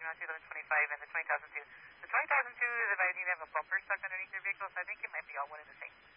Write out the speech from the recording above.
driving around 2025 and the 2002. The 2002 is advising you have a bumper stuck underneath your vehicle, so I think it might be all one and the same.